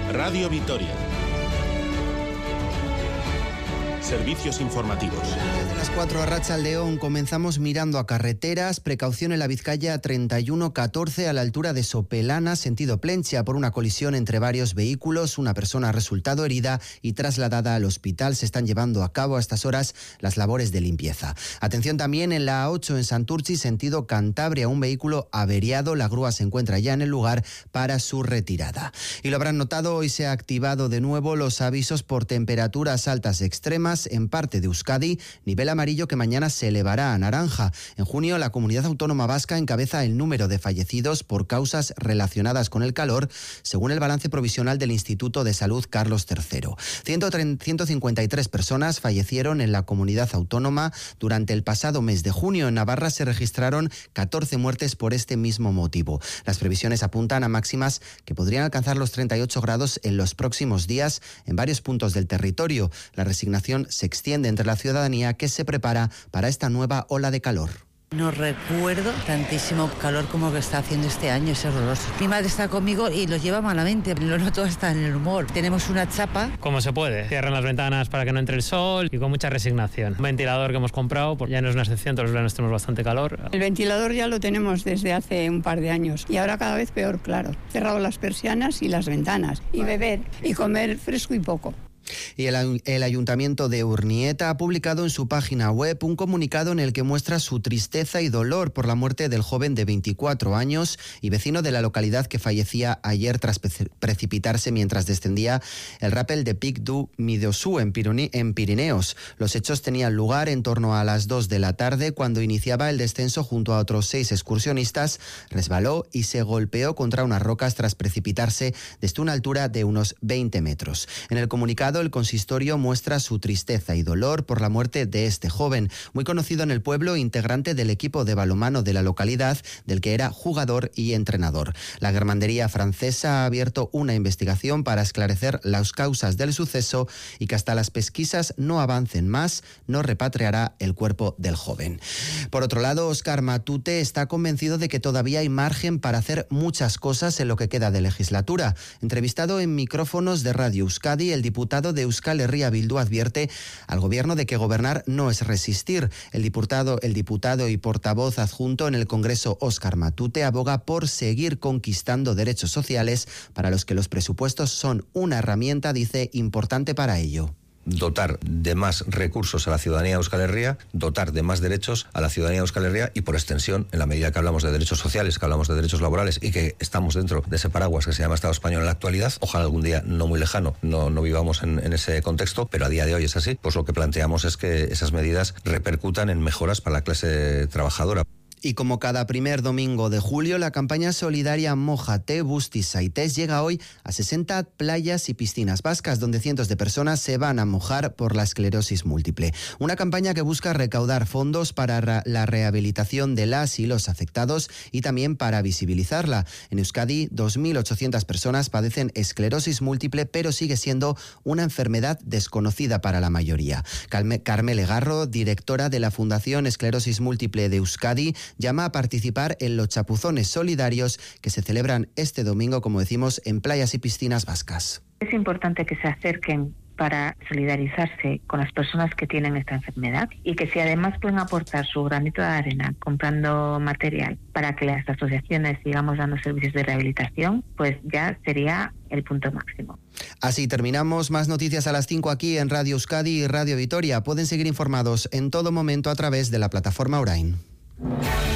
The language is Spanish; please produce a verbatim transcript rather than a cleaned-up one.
Radio Vitoria. Servicios informativos. Desde las cuatro a Arratsaldeón comenzamos mirando a carreteras. Precaución en la Vizcaya treinta y uno catorce a la altura de Sopelana, sentido Plentzia, por una colisión entre varios vehículos. Una persona ha resultado herida y trasladada al hospital. Se están llevando a cabo a estas horas las labores de limpieza. Atención también en la A ocho en Santurtzi, sentido Cantabria. Un vehículo averiado. La grúa se encuentra ya en el lugar para su retirada. Y lo habrán notado, hoy se ha activado de nuevo los avisos por temperaturas altas extremas en parte de Euskadi, nivel amarillo que mañana se elevará a naranja. En junio, la Comunidad Autónoma Vasca encabeza el número de fallecidos por causas relacionadas con el calor, según el balance provisional del Instituto de Salud Carlos tercero. ciento cincuenta y tres personas fallecieron en la comunidad autónoma durante el pasado mes de junio. En Navarra se registraron catorce muertes por este mismo motivo. Las previsiones apuntan a máximas que podrían alcanzar los treinta y ocho grados en los próximos días en varios puntos del territorio. La resignación se extiende entre la ciudadanía que se prepara para esta nueva ola de calor. No recuerdo tantísimo calor como que está haciendo este año, es horroroso. Mi madre está conmigo y lo lleva malamente, lo noto hasta en el humor. Tenemos una chapa. Como se puede, cierran las ventanas para que no entre el sol y con mucha resignación. Un ventilador que hemos comprado, pues ya no es una excepción, todos los veranos tenemos bastante calor. El ventilador ya lo tenemos desde hace un par de años y ahora cada vez peor, claro. Cerrado las persianas y las ventanas y beber y comer fresco y poco. Y el, el Ayuntamiento de Urnieta ha publicado en su página web un comunicado en el que muestra su tristeza y dolor por la muerte del joven de veinticuatro años y vecino de la localidad que fallecía ayer tras precipitarse mientras descendía el rappel de Pic du Midosú en, Pironi, en Pirineos. Los hechos tenían lugar en torno a las dos de la tarde cuando iniciaba el descenso junto a otros seis excursionistas, resbaló y se golpeó contra unas rocas tras precipitarse desde una altura de unos veinte metros. En el comunicado, el consistorio muestra su tristeza y dolor por la muerte de este joven, muy conocido en el pueblo, integrante del equipo de balonmano de la localidad, del que era jugador y entrenador. La Germandería francesa ha abierto una investigación para esclarecer las causas del suceso y que hasta las pesquisas no avancen más, no repatriará el cuerpo del joven. Por otro lado, Óscar Matute está convencido de que todavía hay margen para hacer muchas cosas en lo que queda de legislatura. Entrevistado en micrófonos de Radio Euskadi, el diputado de Euskal Herria Bildu advierte al gobierno de que gobernar no es resistir. El diputado, el diputado y portavoz adjunto en el Congreso, Óscar Matute, aboga por seguir conquistando derechos sociales para los que los presupuestos son una herramienta, dice, importante para ello. Dotar de más recursos a la ciudadanía de Euskal Herria, dotar de más derechos a la ciudadanía de Euskal Herria y, por extensión, en la medida que hablamos de derechos sociales, que hablamos de derechos laborales y que estamos dentro de ese paraguas que se llama Estado español en la actualidad, ojalá algún día no muy lejano no, no vivamos en, en ese contexto, pero a día de hoy es así, pues lo que planteamos es que esas medidas repercutan en mejoras para la clase trabajadora. Y como cada primer domingo de julio, la campaña solidaria Mójate, Busti Saitez llega hoy a sesenta playas y piscinas vascas, donde cientos de personas se van a mojar por la esclerosis múltiple. Una campaña que busca recaudar fondos para la rehabilitación de las y los afectados y también para visibilizarla. En Euskadi, dos mil ochocientas personas padecen esclerosis múltiple, pero sigue siendo una enfermedad desconocida para la mayoría. Carmele Garro, directora de la Fundación Esclerosis Múltiple de Euskadi, llama a participar en los chapuzones solidarios que se celebran este domingo, como decimos, en playas y piscinas vascas. Es importante que se acerquen para solidarizarse con las personas que tienen esta enfermedad y que si además pueden aportar su granito de arena comprando material para que las asociaciones sigamos dando servicios de rehabilitación, pues ya sería el punto máximo. Así terminamos. Más noticias a las cinco aquí en Radio Euskadi y Radio Vitoria. Pueden seguir informados en todo momento a través de la plataforma Orain.